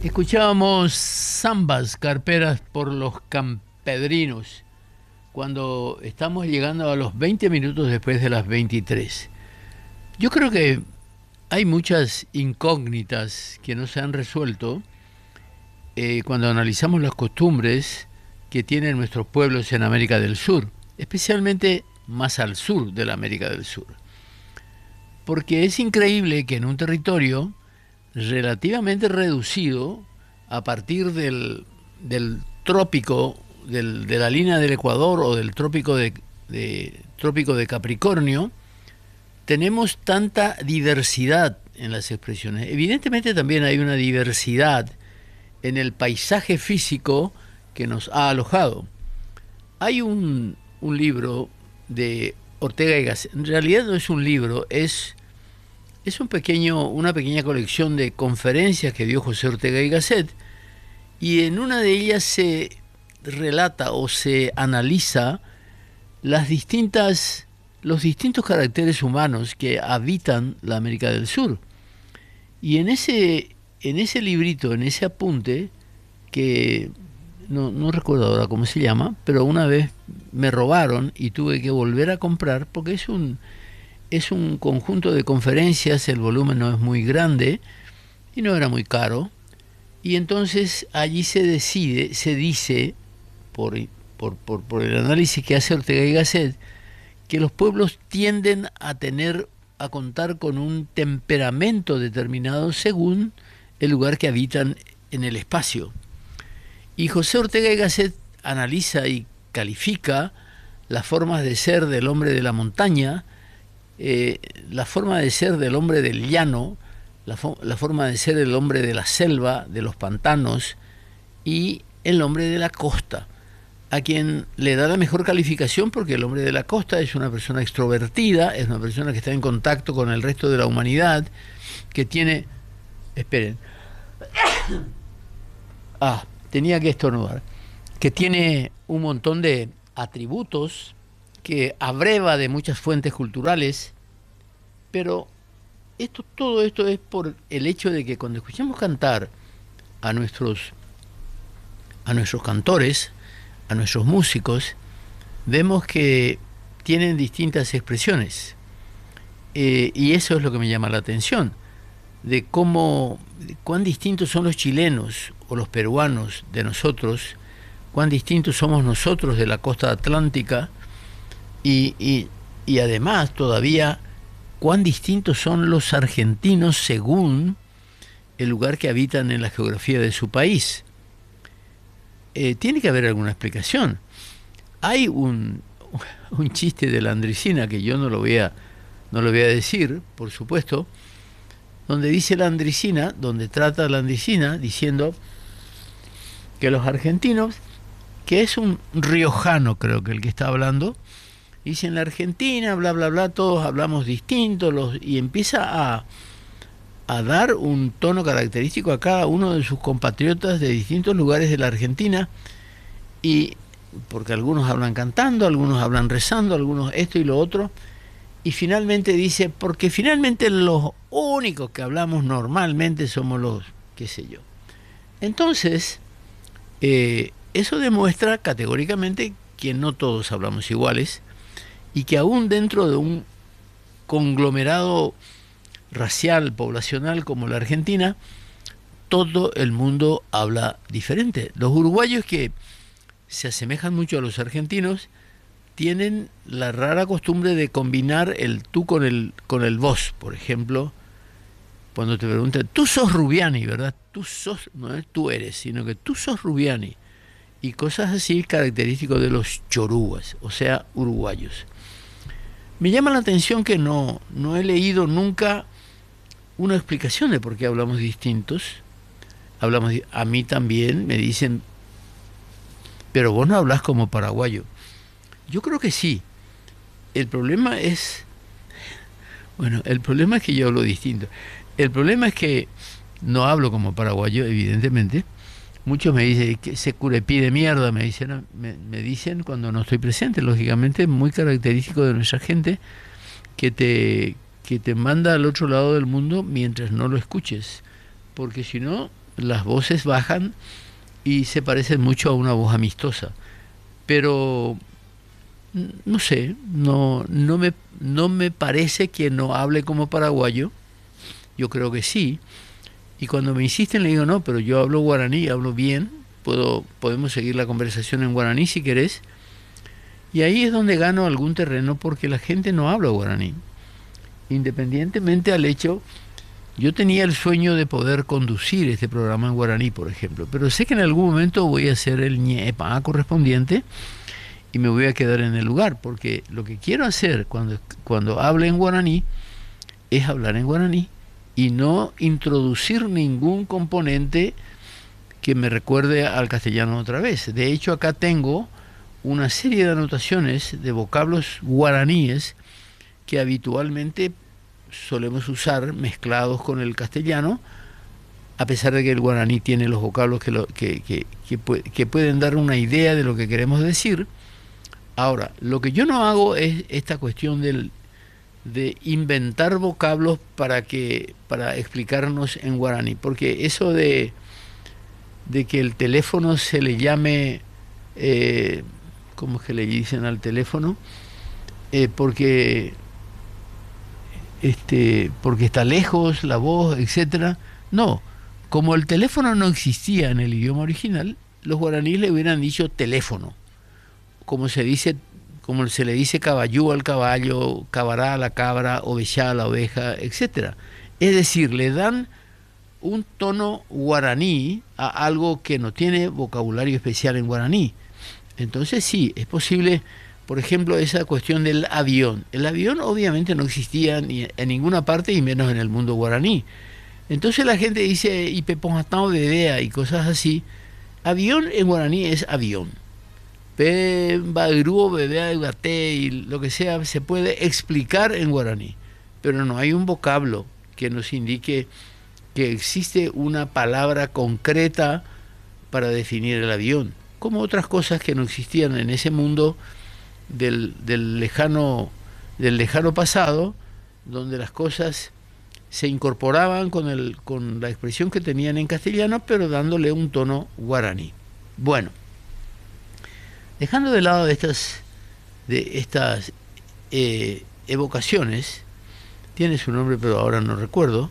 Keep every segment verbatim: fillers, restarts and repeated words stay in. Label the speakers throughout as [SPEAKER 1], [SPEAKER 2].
[SPEAKER 1] Escuchábamos zambas carperas por los campedrinos cuando estamos llegando a los veinte minutos después de las veintitrés. Yo creo que hay muchas incógnitas que no se han resuelto eh, cuando analizamos las costumbres que tienen nuestros pueblos en América del Sur, especialmente más al sur de la América del Sur. Porque es increíble que en un territorio relativamente reducido a partir del, del trópico, del, de la línea del Ecuador o del trópico de, de, trópico de Capricornio, tenemos tanta diversidad en las expresiones. Evidentemente también hay una diversidad en el paisaje físico que nos ha alojado. Hay un, un libro de Ortega y Gasset, en realidad no es un libro, es... Es un pequeño, una pequeña colección de conferencias que dio José Ortega y Gasset, y en una de ellas se relata o se analiza las distintas, los distintos caracteres humanos que habitan la América del Sur. Y en ese, en ese librito, en ese apunte, que no, no recuerdo ahora cómo se llama, pero una vez me robaron y tuve que volver a comprar porque es un... Es un conjunto de conferencias, el volumen no es muy grande y no era muy caro. Y entonces allí se decide, se dice, por, por, por, por el análisis que hace Ortega y Gasset, que los pueblos tienden a tener, a contar con un temperamento determinado según el lugar que habitan en el espacio. Y José Ortega y Gasset analiza y califica las formas de ser del hombre de la montaña, Eh, la forma de ser del hombre del llano, la, fo la forma de ser del hombre de la selva, de los pantanos, y el hombre de la costa, a quien le da la mejor calificación porque el hombre de la costa es una persona extrovertida, es una persona que está en contacto con el resto de la humanidad, que tiene... Esperen. Ah, tenía que estornudar. Que tiene un montón de atributos, que abreva de muchas fuentes culturales, pero esto, todo esto es por el hecho de que cuando escuchamos cantar a nuestros, a nuestros cantores, a nuestros músicos, vemos que tienen distintas expresiones, eh, y eso es lo que me llama la atención, de cómo, de cuán distintos son los chilenos o los peruanos de nosotros, cuán distintos somos nosotros de la costa atlántica. Y, y, y además todavía cuán distintos son los argentinos según el lugar que habitan en la geografía de su país. Eh, tiene que haber alguna explicación. Hay un, un chiste de la Andricina que yo no lo voy a, no lo voy a decir, por supuesto, donde dice la Andricina, donde trata la Andricina diciendo que los argentinos, que es un riojano creo que el que está hablando, dice en la Argentina, bla, bla, bla, todos hablamos distintos, los, y empieza a, a dar un tono característico a cada uno de sus compatriotas de distintos lugares de la Argentina, y porque algunos hablan cantando, algunos hablan rezando, algunos esto y lo otro, y finalmente dice, porque finalmente los únicos que hablamos normalmente somos los, qué sé yo. Entonces, eh, eso demuestra categóricamente que no todos hablamos iguales, y que aún dentro de un conglomerado racial, poblacional como la Argentina, todo el mundo habla diferente. Los uruguayos, que se asemejan mucho a los argentinos, tienen la rara costumbre de combinar el tú con el, con el vos. Por ejemplo, cuando te preguntan, tú sos Rubiani, ¿verdad? Tú sos, no es tú eres, sino que tú sos Rubiani. Y cosas así características de los chorugas, o sea, uruguayos. Me llama la atención que no, no he leído nunca una explicación de por qué hablamos distintos. Hablamos, a mí también me dicen, pero vos no hablas como paraguayo. Yo creo que sí. El problema es, bueno, el problema es que yo hablo distinto. El problema es que no hablo como paraguayo, evidentemente. Muchos me dicen que ese curepí de mierda, me dicen, me, me dicen cuando no estoy presente, lógicamente, muy característico de nuestra gente, que te, que te manda al otro lado del mundo mientras no lo escuches, porque si no, las voces bajan y se parecen mucho a una voz amistosa. Pero no sé, no, no me, no me parece que no hable como paraguayo. Yo creo que sí. Y cuando me insisten le digo, no, pero yo hablo guaraní, hablo bien, puedo, podemos seguir la conversación en guaraní si querés. Y ahí es donde gano algún terreno porque la gente no habla guaraní. Independientemente al hecho, yo tenía el sueño de poder conducir este programa en guaraní, por ejemplo, pero sé que en algún momento voy a hacer el ñepa correspondiente y me voy a quedar en el lugar, porque lo que quiero hacer cuando, cuando hable en guaraní es hablar en guaraní y no introducir ningún componente que me recuerde al castellano otra vez. De hecho, acá tengo una serie de anotaciones de vocablos guaraníes que habitualmente solemos usar mezclados con el castellano, a pesar de que el guaraní tiene los vocablos que, lo, que, que, que, que pueden dar una idea de lo que queremos decir. Ahora, lo que yo no hago es esta cuestión del, de inventar vocablos para, que, para explicarnos en guaraní, porque eso de, de que el teléfono se le llame, eh, ¿cómo es que le dicen al teléfono? Eh, porque... Este, porque está lejos la voz, etcétera. No, como el teléfono no existía en el idioma original, los guaraníes le hubieran dicho teléfono, como se dice, como se le dice caballú al caballo, cabará a la cabra, ovejá a la oveja, etcétera. Es decir, le dan un tono guaraní a algo que no tiene vocabulario especial en guaraní. Entonces sí, es posible. Por ejemplo, esa cuestión del avión. El avión obviamente no existía ni en ninguna parte y menos en el mundo guaraní. Entonces la gente dice y peponjatao bebea y cosas así. Avión en guaraní es avión. Pe bagruo bebea gate y lo que sea se puede explicar en guaraní, pero no hay un vocablo que nos indique que existe una palabra concreta para definir el avión, como otras cosas que no existían en ese mundo Del, del lejano del lejano pasado, donde las cosas se incorporaban con el con la expresión que tenían en castellano, pero dándole un tono guaraní. Bueno, dejando de lado de estas de estas eh, evocaciones, tiene su nombre pero ahora no recuerdo,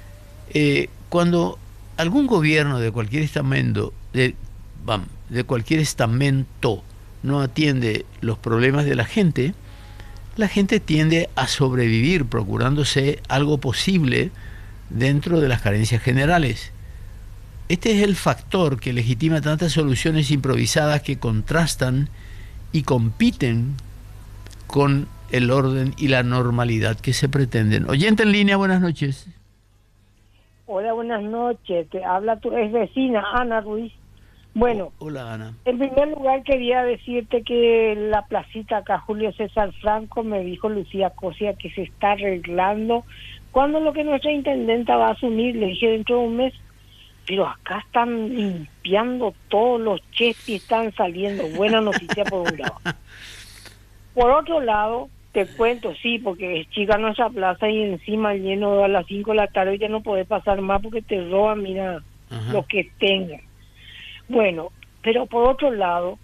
[SPEAKER 1] eh, cuando algún gobierno de cualquier estamento de, de cualquier estamento no atiende los problemas de la gente, la gente tiende a sobrevivir procurándose algo posible dentro de las carencias generales. Este es el factor que legitima tantas soluciones improvisadas que contrastan y compiten con el orden y la normalidad que se pretenden. Oyente en línea, buenas noches.
[SPEAKER 2] Hola, buenas noches. Te habla tu ex vecina, Ana Ruiz. Bueno,
[SPEAKER 1] hola Ana.
[SPEAKER 2] En primer lugar quería decirte que la placita acá Julio César Franco me dijo Lucía Cosia que se está arreglando. ¿Cuándo lo que nuestra intendenta va a asumir? Le dije dentro de un mes. Pero acá están limpiando todos los chespis, están saliendo. Buena noticia por un lado. Por otro lado, te cuento, sí, porque es chica nuestra plaza y encima lleno a las cinco de la tarde ya no podés pasar más porque te roban, mira, Ajá. lo que tengan. Bueno, pero por otro lado,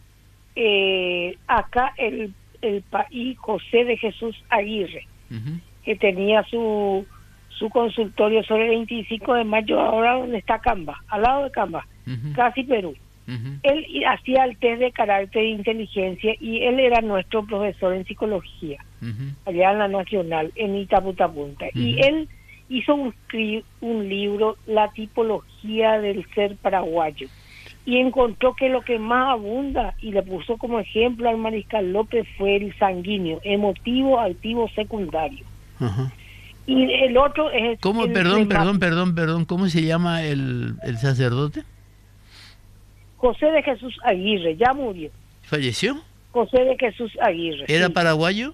[SPEAKER 2] eh, acá el, el país José de Jesús Aguirre, uh-huh. que tenía su su consultorio sobre el veinticinco de mayo, ahora donde está Camba, al lado de Camba, uh-huh. casi Perú. Uh-huh. Él hacía el test de carácter e inteligencia y él era nuestro profesor en psicología, uh-huh. allá en la Nacional, en Itaputapunta. Uh-huh. Y él hizo un, un libro, La tipología del ser paraguayo. Y encontró que lo que más abunda, y le puso como ejemplo al Mariscal López, fue el sanguíneo, emotivo, activo, secundario. Uh-huh. Y el otro es...
[SPEAKER 1] ¿Cómo?
[SPEAKER 2] El
[SPEAKER 1] perdón, perdón, perdón, perdón. ¿Cómo se llama el, el sacerdote?
[SPEAKER 2] José de Jesús Aguirre, ya murió.
[SPEAKER 1] ¿Falleció?
[SPEAKER 2] José de Jesús Aguirre.
[SPEAKER 1] ¿Era
[SPEAKER 2] sí.
[SPEAKER 1] paraguayo?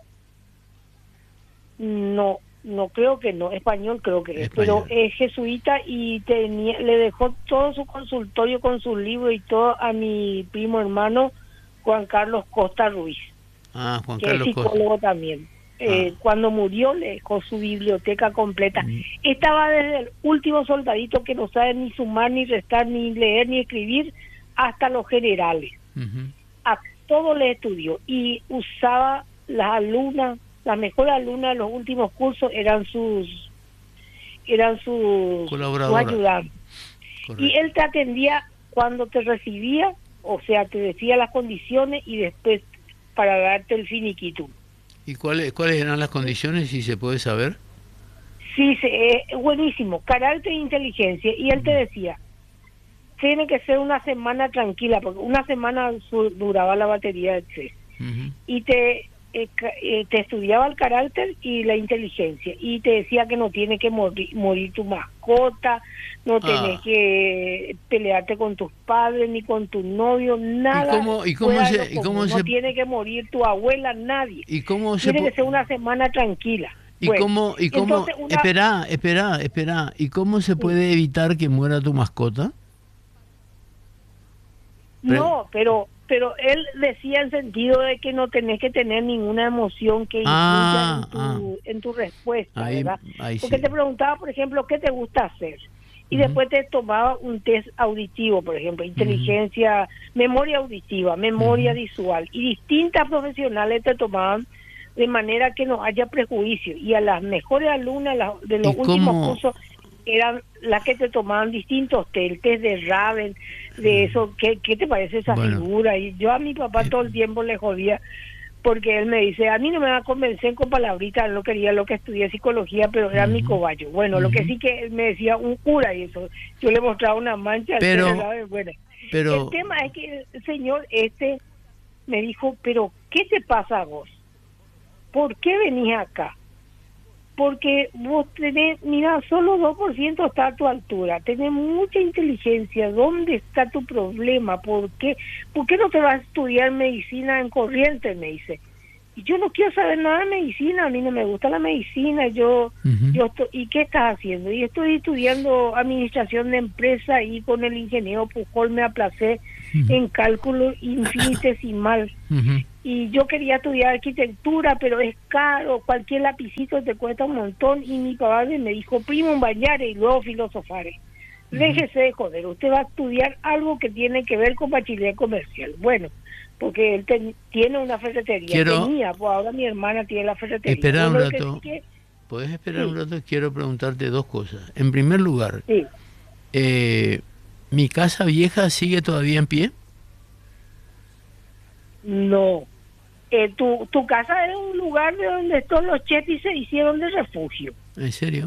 [SPEAKER 2] No, no creo que no, español creo que es,
[SPEAKER 1] Español.
[SPEAKER 2] Pero es jesuita y tenía, le dejó todo su consultorio con sus libros y todo a mi primo hermano Juan Carlos Costa Ruiz.
[SPEAKER 1] Ah, Juan
[SPEAKER 2] que
[SPEAKER 1] Carlos
[SPEAKER 2] es psicólogo
[SPEAKER 1] Costa.
[SPEAKER 2] también. Eh,
[SPEAKER 1] Ah.
[SPEAKER 2] Cuando murió le dejó su biblioteca completa.
[SPEAKER 1] Mm.
[SPEAKER 2] Estaba desde el último soldadito que no sabe ni sumar, ni restar, ni leer, ni escribir, hasta los generales.
[SPEAKER 1] Ujú.
[SPEAKER 2] A todo le estudió y usaba las alumnas, las mejores alumnas de los últimos cursos eran sus eran sus, sus
[SPEAKER 1] Colaboradora.
[SPEAKER 2] ayudantes.
[SPEAKER 1] Correcto.
[SPEAKER 2] Y él te atendía cuando te recibía, o sea, te decía las condiciones y después para darte el finiquitum.
[SPEAKER 1] ¿Y cuáles cuáles eran las condiciones, si se puede saber?
[SPEAKER 2] Sí, sí, eh, buenísimo, carácter e inteligencia. Y él te decía, tiene que ser una semana tranquila, porque una semana su- duraba la batería de tres.
[SPEAKER 1] Ujú.
[SPEAKER 2] Y te, eh, ca- eh, te estudiaba el carácter y la inteligencia. Y te decía que no tiene que morir, morir tu mascota, no tenés
[SPEAKER 1] Ah.
[SPEAKER 2] que pelearte con tus padres ni con tu novio,
[SPEAKER 1] ¿Y
[SPEAKER 2] nada.
[SPEAKER 1] cómo, y cómo
[SPEAKER 2] fuera de
[SPEAKER 1] se,
[SPEAKER 2] lo
[SPEAKER 1] y
[SPEAKER 2] común.
[SPEAKER 1] cómo
[SPEAKER 2] No
[SPEAKER 1] se,
[SPEAKER 2] tiene que morir tu abuela, nadie.
[SPEAKER 1] y cómo se,
[SPEAKER 2] Tiene
[SPEAKER 1] po-
[SPEAKER 2] que ser una semana tranquila.
[SPEAKER 1] y
[SPEAKER 2] Bueno,
[SPEAKER 1] cómo, y cómo,
[SPEAKER 2] entonces una...
[SPEAKER 1] espera, espera, espera, ¿y cómo se
[SPEAKER 2] Sí.
[SPEAKER 1] puede evitar que muera tu mascota? Pre-
[SPEAKER 2] No, pero pero él decía en sentido de que no tenés que tener ninguna emoción que influya
[SPEAKER 1] Ah,
[SPEAKER 2] en tu
[SPEAKER 1] ah.
[SPEAKER 2] en tu respuesta,
[SPEAKER 1] Ahí,
[SPEAKER 2] ¿verdad?
[SPEAKER 1] ahí
[SPEAKER 2] Porque
[SPEAKER 1] sí.
[SPEAKER 2] te preguntaba, por ejemplo, ¿qué te gusta hacer? Y
[SPEAKER 1] Ujú.
[SPEAKER 2] después te tomaba un test auditivo, por ejemplo, inteligencia, memoria auditiva, memoria
[SPEAKER 1] Ujú.
[SPEAKER 2] visual, y distintas profesionales te tomaban de manera que no haya prejuicio. Y a las mejores alumnas las- de los
[SPEAKER 1] ¿Y
[SPEAKER 2] últimos
[SPEAKER 1] cómo?
[SPEAKER 2] cursos eran las que te tomaban distintos test, el test de Raven, de eso, ¿qué, qué te parece esa
[SPEAKER 1] Bueno.
[SPEAKER 2] figura? Y yo a mi papá
[SPEAKER 1] Eh,
[SPEAKER 2] todo el tiempo le jodía, porque él me dice, a mí no me va a convencer con palabritas, él no quería lo que estudié psicología, pero era mi
[SPEAKER 1] Ujú.
[SPEAKER 2] cobayo. Bueno, lo que
[SPEAKER 1] Ujú.
[SPEAKER 2] sí que él me decía un cura y eso, yo le mostraba una mancha al
[SPEAKER 1] Pero-
[SPEAKER 2] test de Raven, bueno. El
[SPEAKER 1] Pero,
[SPEAKER 2] tema es que el señor este me dijo, pero ¿qué te pasa a vos? ¿Por qué venís acá? Porque vos tenés, mira, solo dos por ciento está a tu altura, tenés mucha inteligencia, ¿dónde está tu problema? ¿Por qué? ¿Por qué no te vas a estudiar medicina en Corrientes? Me dice. Y yo no quiero saber nada de medicina, a mí no me gusta la medicina, yo,
[SPEAKER 1] Ujú.
[SPEAKER 2] yo estoy, ¿y qué estás haciendo? Y estoy estudiando administración de empresa y con el ingeniero Pujol me aplacé
[SPEAKER 1] Ujú.
[SPEAKER 2] en cálculo infinitesimal.
[SPEAKER 1] Ujú.
[SPEAKER 2] Y yo quería estudiar arquitectura, pero es caro, cualquier lapicito te cuesta un montón. Y mi papá me dijo, primo, bañare y luego filosofare. Déjese de joder, usted va a estudiar algo que tiene que ver con bachiller comercial. Bueno, porque él ten- tiene una ferretería,
[SPEAKER 1] Quiero-
[SPEAKER 2] tenía, pues ahora mi hermana tiene la ferretería.
[SPEAKER 1] Espera un
[SPEAKER 2] Bueno, lo que
[SPEAKER 1] rato.
[SPEAKER 2] sí que-
[SPEAKER 1] ¿Podés esperar
[SPEAKER 2] Sí.
[SPEAKER 1] un rato? Quiero preguntarte dos cosas. En primer lugar,
[SPEAKER 2] sí,
[SPEAKER 1] eh, ¿mi casa vieja sigue todavía en pie?
[SPEAKER 2] no. Eh, tu, tu casa es un lugar de donde todos los chepis se hicieron de refugio.
[SPEAKER 1] ¿En serio?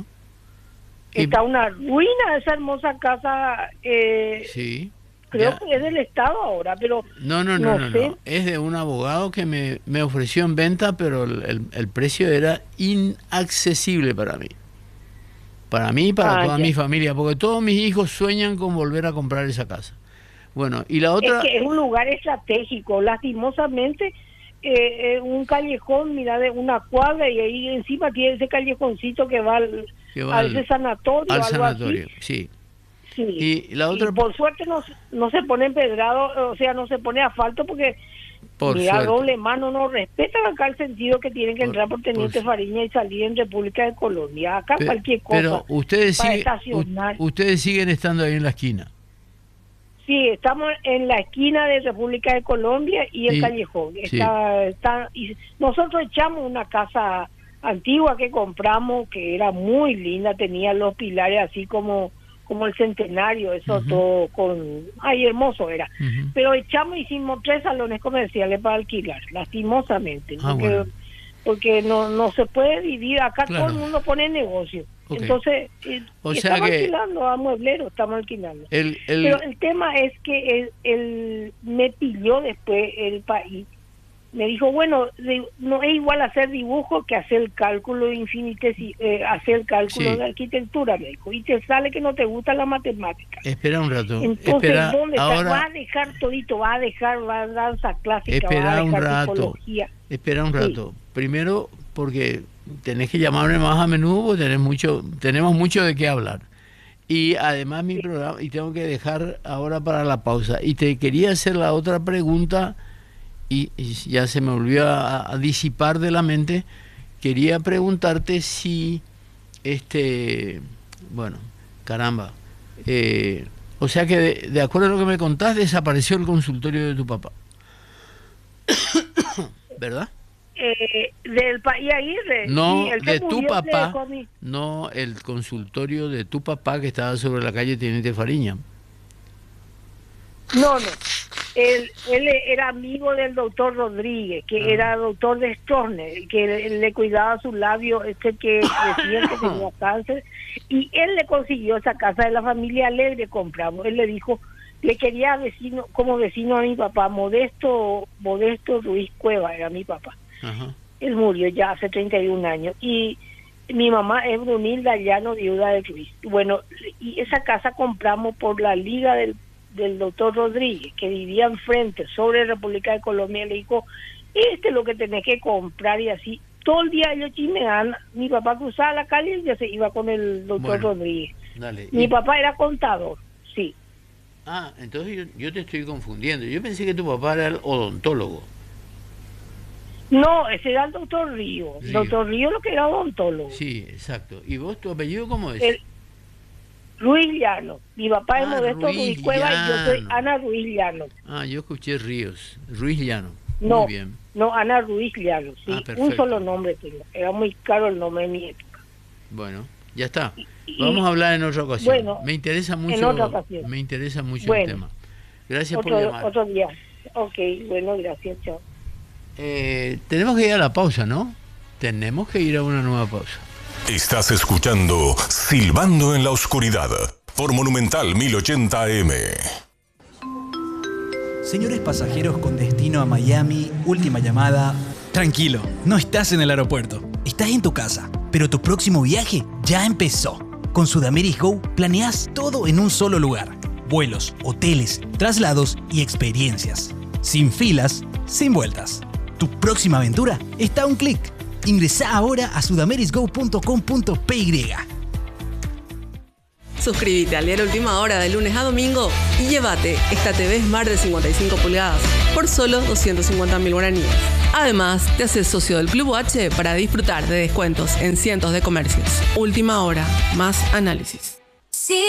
[SPEAKER 1] Y-
[SPEAKER 2] Está una ruina esa hermosa casa, eh,
[SPEAKER 1] sí.
[SPEAKER 2] creo
[SPEAKER 1] ya.
[SPEAKER 2] que es del Estado ahora, pero
[SPEAKER 1] No, no, no,
[SPEAKER 2] no
[SPEAKER 1] no,
[SPEAKER 2] sé.
[SPEAKER 1] no. Es de un abogado que me, me ofreció en venta, pero el, el- el precio era inaccesible para mí. Para mí y para
[SPEAKER 2] Ah,
[SPEAKER 1] toda
[SPEAKER 2] ya.
[SPEAKER 1] mi familia, porque todos mis hijos sueñan con volver a comprar esa casa. Bueno, y la
[SPEAKER 2] Es
[SPEAKER 1] otra...
[SPEAKER 2] que es un lugar estratégico, lastimosamente, eh, eh, un callejón, mira, de una cuadra y ahí encima tiene ese callejoncito que va al,
[SPEAKER 1] que va
[SPEAKER 2] a
[SPEAKER 1] al,
[SPEAKER 2] ese sanatorio,
[SPEAKER 1] al
[SPEAKER 2] algo
[SPEAKER 1] sanatorio, sí.
[SPEAKER 2] así. Sí.
[SPEAKER 1] Y la otra...
[SPEAKER 2] Y por suerte no, no se pone empedrado, o sea, no se pone asfalto porque
[SPEAKER 1] Por
[SPEAKER 2] mira,
[SPEAKER 1] suerte.
[SPEAKER 2] doble mano, no respetan acá el sentido que tienen que
[SPEAKER 1] Por-
[SPEAKER 2] entrar por Teniente
[SPEAKER 1] por su-
[SPEAKER 2] Fariña y salir en República de Colombia. Acá
[SPEAKER 1] Pe-
[SPEAKER 2] cualquier cosa.
[SPEAKER 1] Pero ustedes,
[SPEAKER 2] para
[SPEAKER 1] sigue-
[SPEAKER 2] estacionar.
[SPEAKER 1] u- ustedes siguen estando ahí en la esquina.
[SPEAKER 2] Sí, estamos en la esquina de República de Colombia y el
[SPEAKER 1] Y-
[SPEAKER 2] callejón.
[SPEAKER 1] sí.
[SPEAKER 2] Está, está, y nosotros echamos una casa antigua que compramos, que era muy linda, tenía los pilares así como como el centenario, eso
[SPEAKER 1] Ujú.
[SPEAKER 2] todo con... Ay, hermoso era.
[SPEAKER 1] Ujú.
[SPEAKER 2] Pero echamos, hicimos tres salones comerciales para alquilar, lastimosamente,
[SPEAKER 1] Ah,
[SPEAKER 2] porque,
[SPEAKER 1] bueno.
[SPEAKER 2] porque no no se puede vivir, acá
[SPEAKER 1] Claro.
[SPEAKER 2] todo el mundo pone negocio.
[SPEAKER 1] Ok.
[SPEAKER 2] Entonces, eh,
[SPEAKER 1] O sea
[SPEAKER 2] estamos
[SPEAKER 1] que-
[SPEAKER 2] alquilando a muebleros, estamos alquilando.
[SPEAKER 1] El, el,
[SPEAKER 2] Pero el tema es que él, él me pidió después el país, me dijo, bueno, de- no es igual hacer dibujo que hacer el cálculo infinitesi, eh, hacer el cálculo
[SPEAKER 1] Sí.
[SPEAKER 2] de arquitectura, me dijo, y te sale que no te gusta la matemática.
[SPEAKER 1] espera un rato.
[SPEAKER 2] Entonces,
[SPEAKER 1] espera,
[SPEAKER 2] ¿dónde está? Vas
[SPEAKER 1] ahora,
[SPEAKER 2] a dejar todito, vas a dejar vas a danza clásica, vas
[SPEAKER 1] espera
[SPEAKER 2] a
[SPEAKER 1] un
[SPEAKER 2] dejar
[SPEAKER 1] rato.
[SPEAKER 2] psicología.
[SPEAKER 1] Espera un
[SPEAKER 2] Sí.
[SPEAKER 1] rato. Primero, porque tenés que llamarme más a menudo, porque tenés mucho, tenemos mucho de qué hablar. Y además mi programa, y tengo que dejar ahora para la pausa. Y te quería hacer la otra pregunta, y, y ya se me volvió a, a disipar de la mente, quería preguntarte si, este, bueno, caramba, eh, o sea que de, de acuerdo a lo que me contás, desapareció el consultorio de tu papá, ¿verdad?
[SPEAKER 2] Eh, del país Aguirre.
[SPEAKER 1] No,
[SPEAKER 2] sí, él se
[SPEAKER 1] de tu
[SPEAKER 2] murió,
[SPEAKER 1] papá,
[SPEAKER 2] se dejó mi-
[SPEAKER 1] no el consultorio de tu papá que estaba sobre la calle Teniente Fariña.
[SPEAKER 2] No, no. Él, él era amigo del doctor Rodríguez, que
[SPEAKER 1] Ah.
[SPEAKER 2] era doctor de Stroessner, que le, le cuidaba su labio, este que decía que tenía cáncer, y él le consiguió esa casa de la familia Alegre, compramos. Él le dijo, le quería vecino, como vecino a mi papá, Modesto, Modesto Ruiz Cueva era mi papá.
[SPEAKER 1] Ajá.
[SPEAKER 2] Él murió ya hace treinta y un años, y mi mamá es Brunilda Llano, viuda de Ruiz. Bueno, y esa casa compramos por la liga del del doctor Rodríguez, que vivía enfrente, sobre República de Colombia. Le dijo, este es lo que tenés que comprar, y así. Todo el día yo chimean, mi papá cruzaba la calle y ya se iba con el doctor
[SPEAKER 1] Bueno,
[SPEAKER 2] Rodríguez.
[SPEAKER 1] Dale.
[SPEAKER 2] Mi
[SPEAKER 1] Y-
[SPEAKER 2] papá era contador, sí.
[SPEAKER 1] Ah, entonces yo, yo te estoy confundiendo. Yo pensé que tu papá era el odontólogo.
[SPEAKER 2] No, ese era el doctor Río.
[SPEAKER 1] Río.
[SPEAKER 2] Doctor Río lo que era odontólogo.
[SPEAKER 1] Sí, exacto. ¿Y vos, tu apellido cómo es?
[SPEAKER 2] El- Ruiz Llano. Mi papá es
[SPEAKER 1] Ah,
[SPEAKER 2] Modesto
[SPEAKER 1] Ruiz
[SPEAKER 2] Ruiz Cueva y yo soy
[SPEAKER 1] Llano.
[SPEAKER 2] Ana Ruiz Llano.
[SPEAKER 1] Ah, yo escuché Ríos. Ruiz Llano.
[SPEAKER 2] No,
[SPEAKER 1] Muy bien.
[SPEAKER 2] no, Ana Ruiz Llano, sí.
[SPEAKER 1] Ah,
[SPEAKER 2] Un
[SPEAKER 1] perfecto.
[SPEAKER 2] solo nombre tengo. Era muy caro el nombre de mi época.
[SPEAKER 1] Bueno, ya está.
[SPEAKER 2] Y-
[SPEAKER 1] Vamos a hablar en otra ocasión.
[SPEAKER 2] bueno,
[SPEAKER 1] me interesa
[SPEAKER 2] en
[SPEAKER 1] mucho,
[SPEAKER 2] otra ocasión.
[SPEAKER 1] me interesa mucho
[SPEAKER 2] Bueno.
[SPEAKER 1] el tema. Gracias por
[SPEAKER 2] Otro,
[SPEAKER 1] llamar.
[SPEAKER 2] otro día. Ok, bueno, gracias, chao.
[SPEAKER 1] Eh, tenemos que ir a la pausa, ¿no? Tenemos que ir a una nueva pausa.
[SPEAKER 3] Estás escuchando Silbando en la Oscuridad por Monumental mil ochenta A M.
[SPEAKER 4] Señores pasajeros con destino a Miami, última llamada. Tranquilo, no estás en el aeropuerto, estás en tu casa, pero tu próximo viaje ya empezó. Con Sudameric Go planeas todo en un solo lugar. Vuelos, hoteles, traslados y experiencias. Sin filas, sin vueltas. Tu próxima aventura está a un clic. Ingresá ahora a sudamericgo punto com punto p y.
[SPEAKER 5] Suscríbete al diario Última Hora de lunes a domingo y llévate esta T V Smart de cincuenta y cinco pulgadas por solo doscientos cincuenta mil guaraníes. Además, te haces socio del Club H para disfrutar de descuentos en cientos de comercios. Última Hora, más análisis.